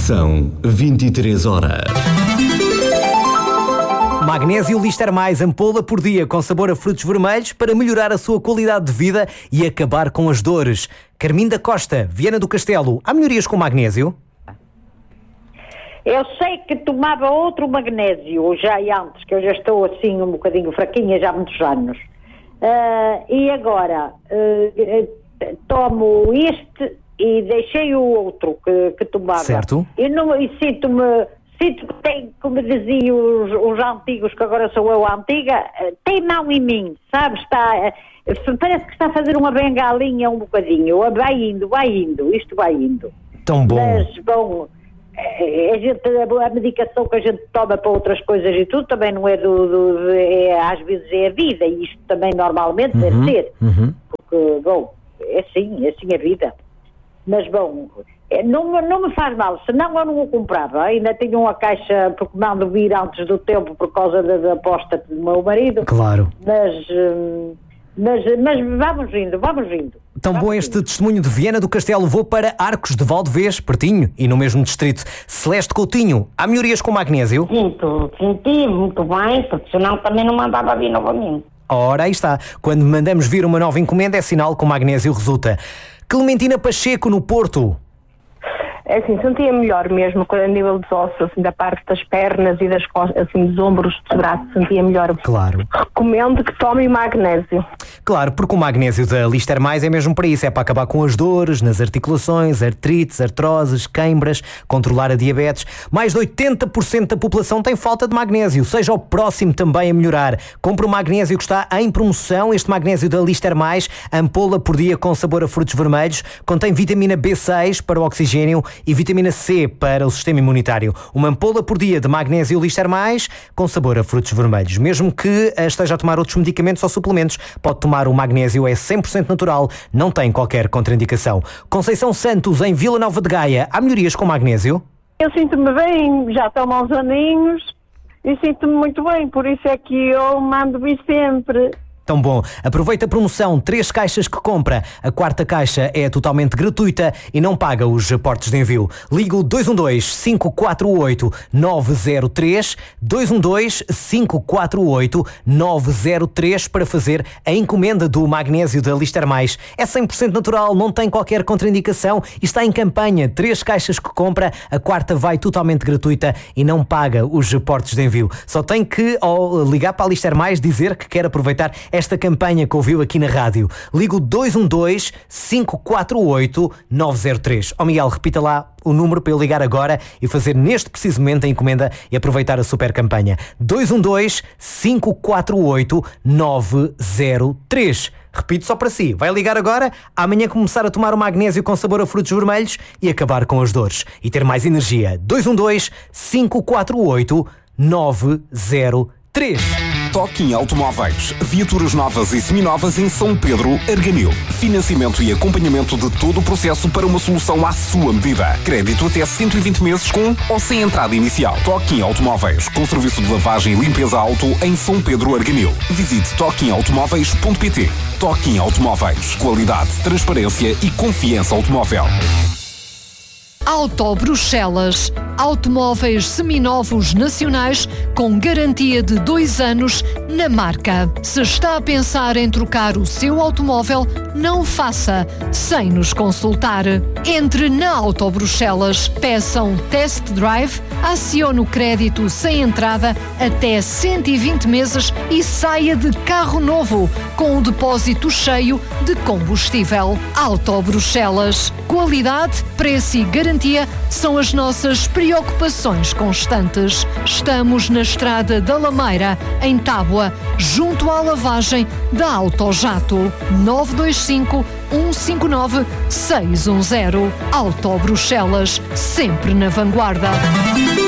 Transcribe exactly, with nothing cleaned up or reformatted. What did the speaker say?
São vinte e três horas. Magnésio Lister Mais, ampola por dia com sabor a frutos vermelhos para melhorar a sua qualidade de vida e acabar com as dores. Carminda Costa, Viana do Castelo, há melhorias com magnésio? Eu sei que tomava outro magnésio já antes, que eu já estou assim um bocadinho fraquinha já há muitos anos. Uh, e agora uh, tomo este e deixei o outro que, que tomava. Certo. E, não, e sinto-me, sinto que tem, como diziam os, os antigos, que agora sou eu a antiga, tem mão em mim, sabe? Está, parece que está a fazer uma bengalinha um bocadinho. Vai indo, vai indo, isto vai indo. Tão bom. Mas, bom, a, gente, a medicação que a gente toma para outras coisas e tudo também não é do... do é, às vezes é a vida, e isto também normalmente uhum, deve ser. Uhum. Porque, bom, é assim, é assim a vida. Mas, bom, não, não me faz mal, senão eu não o comprava. Ainda tenho uma caixa, porque mando vir antes do tempo por causa da, da aposta do meu marido. Claro. Mas, mas, mas vamos indo, vamos indo. Tão vamos bom este indo. testemunho de Viana do Castelo. Vou para Arcos de Valdevez, pertinho, e no mesmo distrito. Celeste Coutinho, há melhorias com magnésio? Sinto, senti muito bem, porque senão também não mandava vir novamente. Ora, aí está. Quando mandamos vir uma nova encomenda é sinal que o magnésio resulta. Clementina Pacheco, no Porto. É assim, sentia melhor mesmo a nível dos ossos, assim, da parte das pernas e das costas, assim, dos ombros, dos braços, sentia melhor. Claro. Recomendo que tomem magnésio. Claro, porque o magnésio da Lister Mais é mesmo para isso, é para acabar com as dores nas articulações, artrites, artroses, queimbras, controlar a diabetes. Mais de oitenta por cento da população tem falta de magnésio, seja o próximo também a melhorar. Compre o magnésio que está em promoção, este magnésio da Lister Mais, ampola por dia com sabor a frutos vermelhos, contém vitamina B seis para o oxigênio e vitamina C para o sistema imunitário. Uma ampola por dia de magnésio Lister Mais com sabor a frutos vermelhos. Mesmo que esteja a tomar outros medicamentos ou suplementos, pode tomar o magnésio, é cem por cento natural, não tem qualquer contraindicação. Conceição Santos, em Vila Nova de Gaia, há melhorias com magnésio? Eu sinto-me bem, já tomo há uns aninhos e sinto-me muito bem, por isso é que eu mando vir sempre. Tão bom. Aproveita a promoção, três caixas que compra. A quarta caixa é totalmente gratuita e não paga os portos de envio. Liga o dois um dois, cinco quatro oito, nove zero três, dois um dois, cinco quatro oito, nove zero três para fazer a encomenda do magnésio da Lister Mais. É cem por cento natural, não tem qualquer contraindicação e está em campanha. Três caixas que compra, a quarta vai totalmente gratuita e não paga os portos de envio. Só tem que ao ligar para a Lister Mais dizer que quer aproveitar esta campanha que ouviu aqui na rádio. Liga o dois um dois, cinco quatro oito, nove zero três. Ó Miguel, repita lá o número para eu ligar agora e fazer neste preciso momento a encomenda e aproveitar a super campanha. dois um dois, cinco quatro oito, nove zero três. Repito só para si. Vai ligar agora, amanhã começar a tomar o magnésio com sabor a frutos vermelhos e acabar com as dores. E ter mais energia. dois um dois, cinco quatro oito, nove zero três. Toquim Automóveis. Viaturas novas e seminovas em São Pedro, Arganil. Financiamento e acompanhamento de todo o processo para uma solução à sua medida. Crédito até cento e vinte meses com ou sem entrada inicial. Toquim Automóveis. Com serviço de lavagem e limpeza auto em São Pedro, Arganil. Visite toquim automóveis ponto pt. Toquim Automóveis. Qualidade, transparência e confiança automóvel. Auto Bruxelas. Automóveis seminovos nacionais com garantia de dois anos na marca. Se está a pensar em trocar o seu automóvel, não o faça sem nos consultar. Entre na Auto Bruxelas, peça um test drive, acione o crédito sem entrada até cento e vinte meses e saia de carro novo com o depósito cheio de combustível. Auto Bruxelas. Qualidade, preço e garantia são as nossas preocupações constantes. Estamos na Estrada da Lameira, em Tábua, junto à lavagem da Autojato. nove dois cinco, um cinco nove, seis um zero. Auto Bruxelas, sempre na vanguarda.